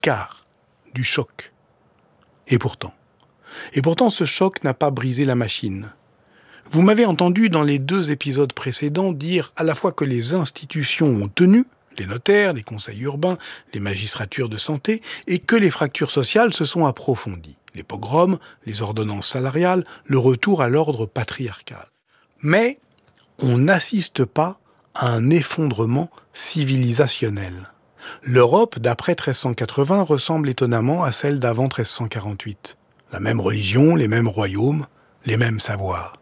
quart du choc. Et pourtant, ce choc n'a pas brisé la machine. Vous m'avez entendu dans les 2 épisodes précédents dire à la fois que les institutions ont tenu, les notaires, les conseils urbains, les magistratures de santé, et que les fractures sociales se sont approfondies. Les pogroms, les ordonnances salariales, le retour à l'ordre patriarcal. Mais on n'assiste pas à un effondrement civilisationnel. L'Europe d'après 1380 ressemble étonnamment à celle d'avant 1348. La même religion, les mêmes royaumes, les mêmes savoirs.